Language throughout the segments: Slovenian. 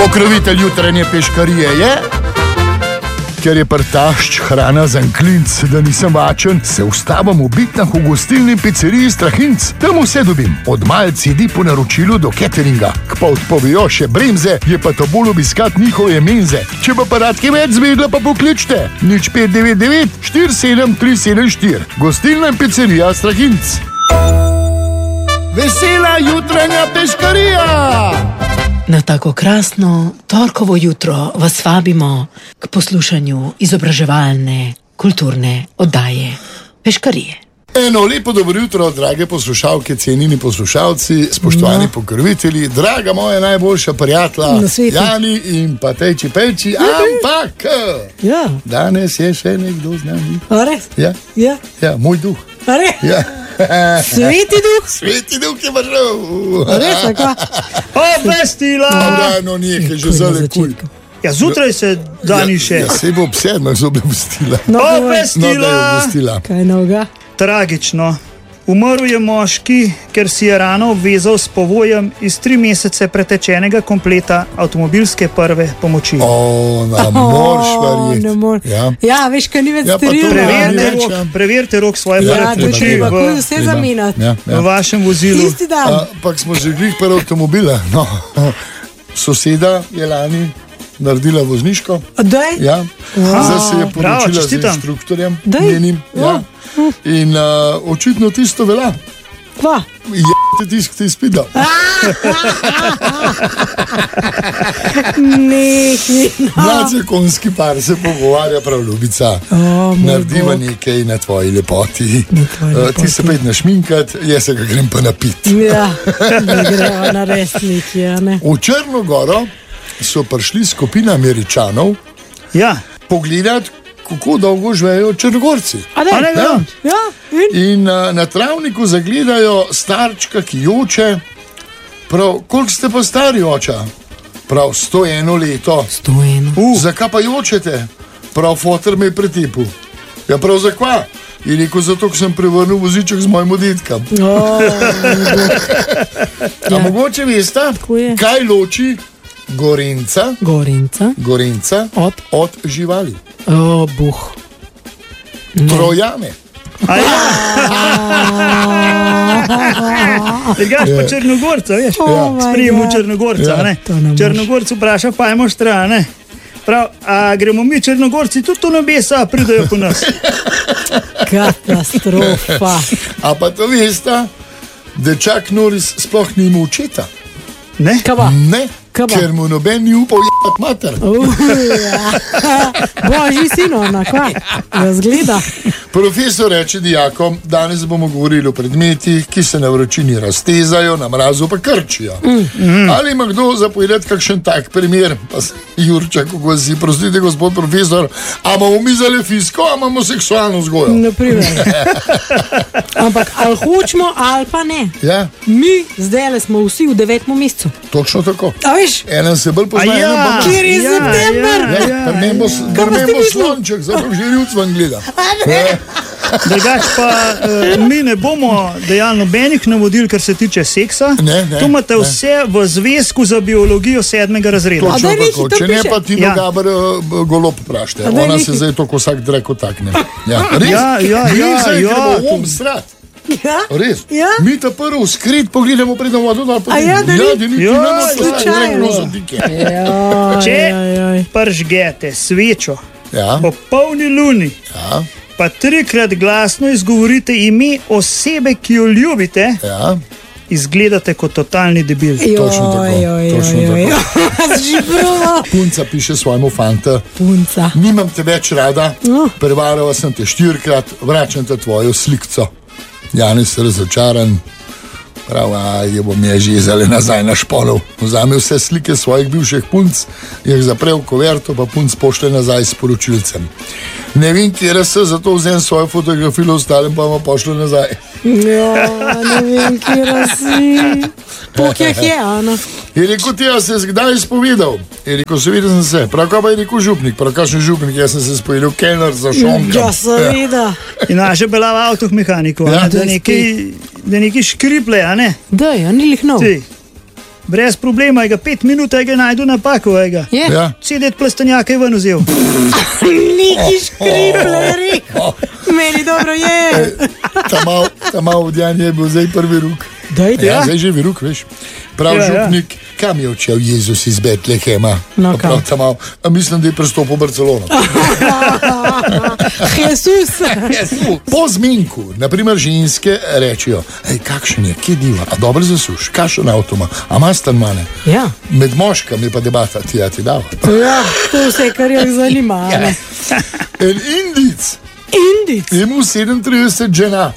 Pokrovitelj jutranje peškarije je, ker je prtašč hrana za klinc, da nisem vačen, se ustavim v Bitnah v gostilni pizzeriji Strahinc. Tam vse dobim, od malc jedi po naročilu do cateringa. K pa odpovejo še bremze, je pa to bolj obiskat njihove menze. Če pa radke več zvedla, pa pokličte 0599 47374. Gostilna pizzerija Strahinc. Vesela jutranja peškarija! Na tako krasno torkovo jutro vas vabimo k poslušanju izobraževalne, kulturne oddaje Peškarije. Eno lepo dobro jutro, drage poslušalke, cenjeni poslušalci, spoštovani pokrovitelji, draga moja najboljša prijatelja Jani in pa Tejči Pejči, ampak danes je še nekdo z nami. A res? Ja, moj duh. A res? Ja. Sveti duh? Sveti duh je prišel. A res, tako? Obvestila! No, nekaj že zale kuj. Ja, zjutraj se dani še. Ja, se bo ob 7 z obvestila. Obvestila! Kaj novega? Tragično. Umrl je moški, ker si je rano obvezal s povojem iz 3 mesece pretečenega kompleta avtomobilske prve pomoči. Moraš verjeti. Ja, veš, kaj ni več sterilno. Preverite rok svoje prve pomoči v vašem vozilu. Isti dan. Pak smo že glih par avtomobila. No, soseda je lani naredila vozniško. Daj? Ja. Zdaj se je poročila z inštruktorjem njenim. Ja. In očitno tisto velja. Kva? Je tisk ti spida. Mlad zakonski par se pogovarja, prav ljubica. Narediva nekaj na tvoji lepoti. Ti se pet našminkat, jaz se ga grem pa napit. Ja, ne greva na resniki, ja ne. V Črnogoro so prišli skupina Američanov pogledati, kako dolgo živejo Črnogorci. In na travniku zagledajo starčka, ki joče. Prav, koliko ste pa stari, oča? Prav, 101 leto. 101. Zakaj pa jočete? Prav, foter me je pretipil. Ja, prav, zakaj? Je rekel, zato, ko sem prevrnil voziček z mojim detkam. A mogoče veste, kaj loči Gorenca od živali? Buh. Trojane. Drugač pa Črnogorca, veš? Sprijemo Črnogorca, ne? Črnogorcu vpraša, pa ajmo štrane. Prav, a gremo mi Črnogorci tudi to nebesa, pridajo po nas. Katastrofa. A pa to veste, da Chuck Norris sploh nima očeta? Ne? Ne, ker mu noben ni upal jebat mater. Božji sinona, kva? Razgleda. Profesor reče dijakom, danes bomo govorili o predmetih, ki se na vročini raztezajo, na mrazu pa krčijo. Ali ima kdo zapovedati kakšen tak primer? Pa Jurča, kako si, prostite gospod profesor, a imamo mi zale fisko, a imamo seksualno vzgojo? Naprimer. Ampak ali hočemo, ali pa ne. Ja. Mi zdaj smo vsi v 9. mesecu. Točno tako. A veš? Enem se bolj pozna, enem pa Kjer je september? Grmemo slonček, zato že ljudc van gleda. Drugač pa mi ne bomo dejali nobenih navodil, kar se tiče seksa. Tu imate vse v zvezku za biologijo 7. razreda. Točno tako, če ne pa Tino Gaber golob prašte. Ona se zdaj to vsak dreko takne. Res? Mi zdaj gremo om srat. Res? Mi ta prvo skrit pogledamo predno vodo, da pa če pržgete svečo po polni luni, pa 3-krat glasno izgovorite ime osebe, ki jo ljubite, izgledate kot totalni debil. Točno tako. Punca piše svojemu fanta: nimam te več rada, prevarala sem te 4-krat, vračam te tvojo slikco. Janez razočaran, je bom je že zale nazaj na špolov. Vzame vse slike svojih bivših punc, jih zapre v koverto, pa punc pošle nazaj s poročilcem. Ne vem, kjer se, zato vzem svojo fotografijo, ostalim pa vam pošle nazaj. Ne vem, kjer si. Pokjah je, Ana. Je rekel, ti se je kdaj izpovedal? Je rekel, seveda sem se. Prav kaj pa je rekel župnik? Prav kakšen župnik? Jaz sem se izpovedal kelner za šonka. Ja, seveda. In naše belava avtoh mehaniko, da nekaj škriple, a ne? Da, ja, ni lih nov. Brez problema, 5 minut je najdu napako. Ja. CD plastenjaka je ven vzel. Neki škriple je rekel. Meni dobro je. Ta mal odjanje je bil zdaj prvi ruk. Dajte. Ja, zdaj že viruk, veš. Prav župnik, kam je odšel Jezus iz Betlehema? No, kam? Mislim, da je prestopil v Barcelono. Jezus. Po zminku, naprimer ženske rečejo, kakšen je, kje diva, a dobro zasuš, kakšen avtoma, a ima stanmane. Ja. Med moškami pa debata, ti dava. Ja, to vse, kar jih zanima. Ja. En Indic. Indic. Je imel 37 žena,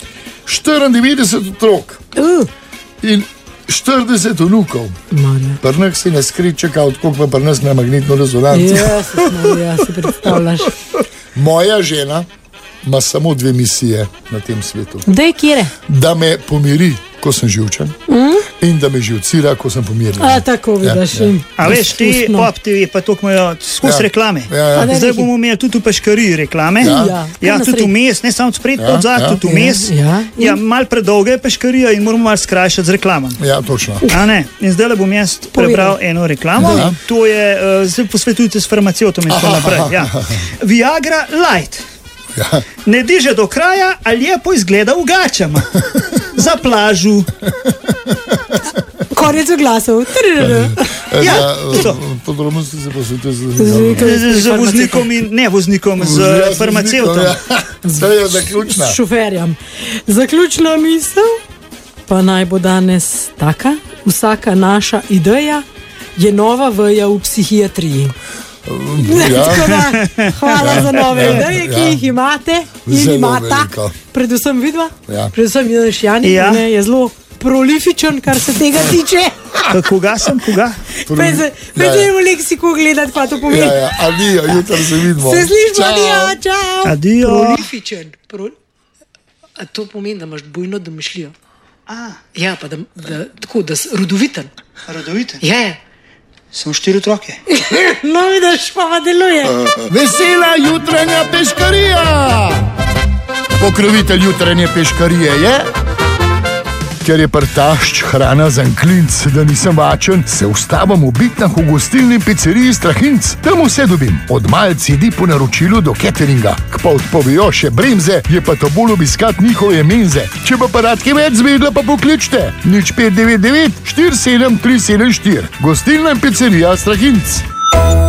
94 otrok in 40 vnukov. Pri nas si ne skrit čakal, tako pa pri nas na magnetno rezonanco. Ja, si predstavljaš. Moja žena ima samo 2 misije na tem svetu. Dej, kjere? Da me pomiri, ko sem živčen, in da me živcira, ko sem pomirjen. A tako vidiš. A veš, ti Pop TV pa to imajo skozi reklame. Zdaj bomo imeli tudi v Peškariji reklame. Ja, tudi vmes, ne samo spred, pod zad, tudi vmes. Ja, mal predolga je Peškarija in moramo mal skrajšati z reklamami. Ja, točno. A ne, in zdaj bom jaz prebral eno reklamo. To je, zdaj posvetujte s farmacevtom in tako naprej. Viagra Light. Ne diže do kraja, a lepo izgleda v gačama. Za plažu. Konec glasov. Ja, podrobnosti se posvetuje z voznikom in ne voznikom, z farmacevtom. Zdaj je zaključna. S šoferjem. Zaključna misel pa naj bo danes taka: vsaka naša ideja je nova veja v psihiatriji. Hvala za nove ideje, ki jih imate in imata. Predvsem vidva, predvsem Janšjani, je zelo prolifičen, kar se tega tiče. Koga sem? Pejte v leksiku gledati, pa to pomeni. Adijo, jutri se vidimo. Se slišimo, adijo, čau. Adijo. Prolifičen. A to pomeni, da imaš bujno domišljijo. Ja, pa da si rodoviten. Rodoviten? Ja. Sem 4 otroke. No, vidiš, pa deluje. Vesela jutranja Peškarija! Pokrovitelj jutranje Peškarije je, ker je prtašč hrana za klinc, da nisem vačen, se ustavim v Bitnah v gostilni pizzeriji Strahinc. Tam vse dobim, od malc jedi po naročilu do cateringa. K pa odpovejo še bremze, je pa to bolj obiskat njihove menze. Če pa radke več zvedla, pa pokličte 0599 47 374. Gostilna pizzerija Strahinc.